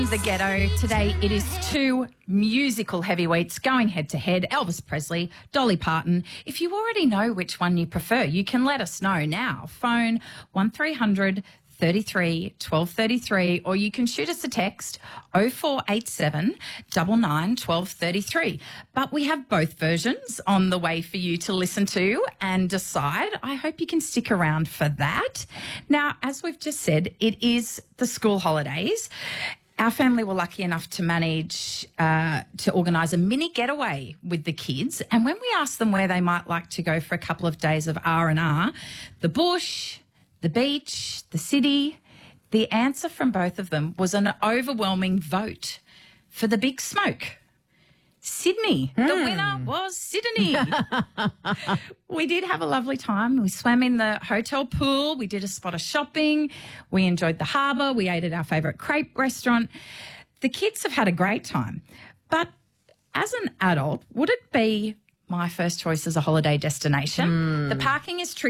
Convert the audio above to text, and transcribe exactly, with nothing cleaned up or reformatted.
The Ghetto. Today it is two musical heavyweights going head to head, Elvis Presley, Dolly Parton. If you already know which one you prefer, you can let us know now. Phone one three hundred thirty-three twelve thirty-three, or you can shoot us a text oh four eight seven nine nine twelve thirty-three. But we have both versions on the way for you to listen to and decide. I hope you can stick around for that. Now, as we've just said, it is the school holidays. Our family were lucky enough to manage uh, to organise a mini getaway with the kids. And when we asked them where they might like to go for a couple of days of R and R, the bush, the beach, the city, the answer from both of them was an overwhelming vote for the Big Smoke. Sydney. Mm. The winner was Sydney. We did have a lovely time. We swam in the hotel pool. We did a spot of shopping. We enjoyed the harbour. We ate at our favourite crepe restaurant. The kids have had a great time. But as an adult, would it be my first choice as a holiday destination? Mm. The parking is tricky.